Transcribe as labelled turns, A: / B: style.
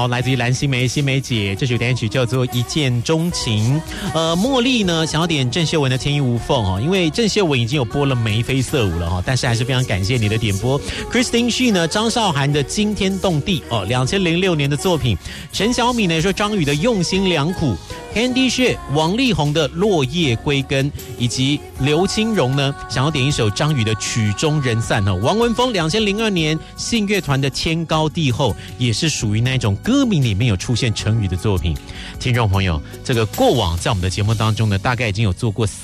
A: 好，来自于蓝心湄心湄姐，这首单曲叫做《一见钟情》。茉莉呢想要点郑秀文的《天衣无缝》哦，因为郑秀文已经有播了《眉飞色舞》了哈，但是还是非常感谢你的点播。Christine Shi 呢，张韶涵的《惊天动地》哦，2006年的作品。陈小米呢说张宇的《用心良苦》，Candy 薛王力宏的《落叶归根》，以及刘青荣呢想要点一首张宇的《曲终人散》哦。王文峰2002年信乐团的《天高地厚》也是属于那种歌名里面有出现成语的作品。听众朋友，这个过往在我们的节目当中呢，大概已经有做过